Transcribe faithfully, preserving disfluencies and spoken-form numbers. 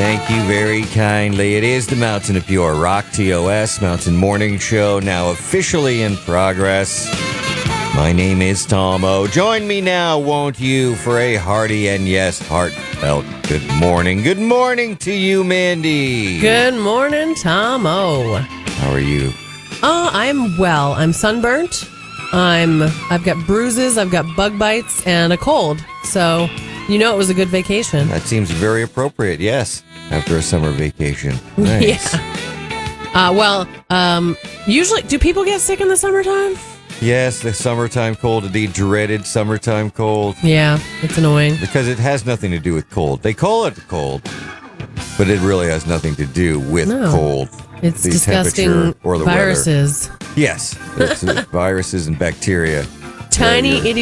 Thank you very kindly. It is the Mountain of Pure Rock, T O S, Mountain Morning Show, now officially in progress. My name is Tom O. Join me now, won't you, for a hearty and, yes, heartfelt good morning. Good morning to you, Mandy. Good morning, Tom O. How are you? Oh, I'm well. I'm sunburnt. I'm, I've got bruises, I've got bug bites, and a cold. So, you know it was a good vacation. That seems very appropriate, yes, after a summer vacation. Nice. Yeah. Uh, well, um, usually, do people get sick in the summertime? Yes, the summertime cold, the dreaded summertime cold. Yeah, it's annoying. Because it has nothing to do with cold. They call it cold, but it really has nothing to do with No. cold. It's the disgusting temperature or the viruses. weather. Yes, it's viruses and bacteria. Tiny Yeah, you're- itty